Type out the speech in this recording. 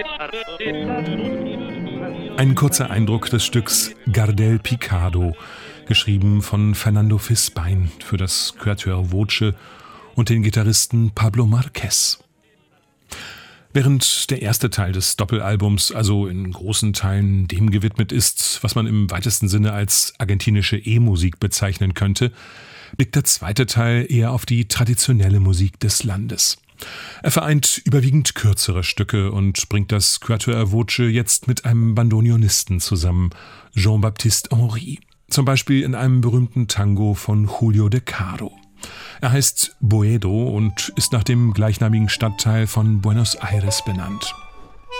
Ein kurzer Eindruck des Stücks Gardel Picado, geschrieben von Fernando Fisbein für das Quatuor Voce und den Gitarristen Pablo Marquez. Während der erste Teil des Doppelalbums also in großen Teilen dem gewidmet ist, was man im weitesten Sinne als argentinische E-Musik bezeichnen könnte, blickt der zweite Teil eher auf die traditionelle Musik des Landes. Er vereint überwiegend kürzere Stücke und bringt das Quatuor Voce jetzt mit einem Bandoneonisten zusammen, Jean-Baptiste Henry, zum Beispiel in einem berühmten Tango von Julio De Caro. Er heißt Boedo und ist nach dem gleichnamigen Stadtteil von Buenos Aires benannt.